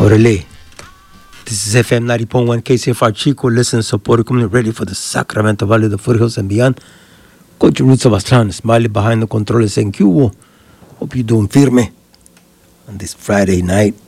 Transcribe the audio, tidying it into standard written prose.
Orale. This is FM 90.1 KCFR Chico. Listen, support, community ready for the Sacramento Valley, the foothills, and beyond. Coach Roots of Aztlán, Smiley behind the controls en Cubo. Hope you're doing firme on this Friday night.